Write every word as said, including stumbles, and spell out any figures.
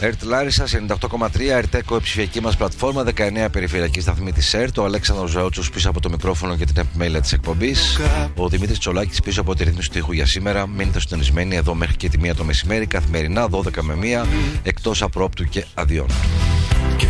ΕΡΤ Λάρισσας ενενήντα οκτώ κόμμα τρία, ΕΡΤ-ΕΚΟ, η ψηφιακή μας πλατφόρμα, δεκαεννέα περιφερειακή σταθμή της ΕΡΤ, ο Αλέξανδρος Ζαούτσος πίσω από το μικρόφωνο και την επιμέλεια της εκπομπής, ο Δημήτρης Τσολάκης πίσω από τη ρύθμιση του ήχου για σήμερα. Μείνετε συντονισμένοι εδώ μέχρι και τη μία το μεσημέρι, καθημερινά δώδεκα με μία, εκτός απρόπτου και αδειών.